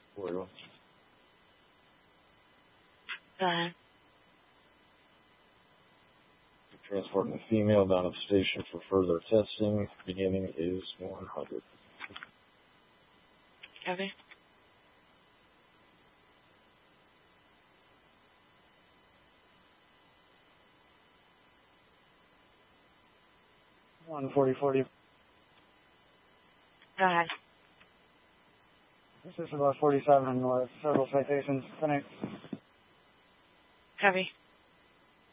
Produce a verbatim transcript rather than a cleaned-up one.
forty-one. Go ahead. Transporting the female down to the station for further testing. Beginning is one hundred. Copy. one forty forty. Go ahead. This is about forty-seven with several citations. Connect. Copy.